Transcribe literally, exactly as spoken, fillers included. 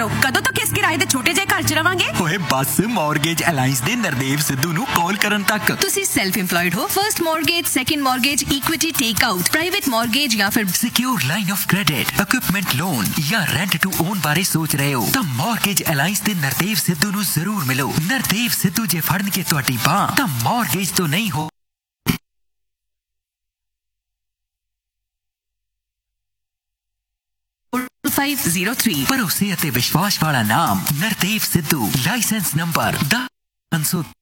ਕਦੋਂ ਤੱਕ ਇਸ ਕਿਰਾਏ ਦੇ ਛੋਟੇ ਜਿਹੇ ਘਰ 'ਚ ਰਵਾਂਗੇ? ਓਏ ਬਸ ਮੌਰਗੇਜ ਅਲਾਈਅੰਸ ਦੇ ਨਰਦੇਵ ਸਿੱਧੂ ਨੂੰ ਕਾਲ ਕਰਨ ਤੱਕ। ਤੁਸੀਂ ਸੈਲਫ ਇੰਪਲੋਇਡ ਹੋ, first mortgage, second mortgage, equity take out, private mortgage ਜਾਂ ਫਿਰ secure line of credit, equipment loan ਜਾਂ ਰੈਂਟ ਟੂ ਓਨ ਬਾਰੇ ਸੋਚ ਰਹੇ ਹੋ ਤਾਂ ਮੌਰਗੇਜ ਅਲਾਈਅੰਸ ਦੇ ਨਰਦੇਵ ਸਿੱਧੂ ਨੂੰ ਜ਼ਰੂਰ ਮਿਲੋ। ਨਰਦੇਵ ਸਿੱਧੂ ਜੇ ਫੜਨਗੇ ਤੁਹਾਡੀ ਬਾਂਹ ਤਾਂ ਮੌਰਗੇਜ ਤੋਂ ਨਹੀਂ ਹੋ five zero three ਭਰੋਸੇ ਅਤੇ ਵਿਸ਼ਵਾਸ ਵਾਲਾ ਨਾਮ ਨਰਦੇਵ ਸਿੱਧੂ, ਲਾਇਸੈਂਸ ਨੰਬਰ ਦਸ